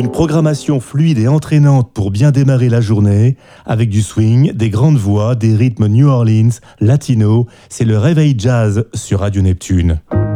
Une programmation fluide et entraînante pour bien démarrer la journée, avec du swing, des grandes voix, des rythmes New Orleans, latino. C'est le réveil jazz sur Radio Neptune.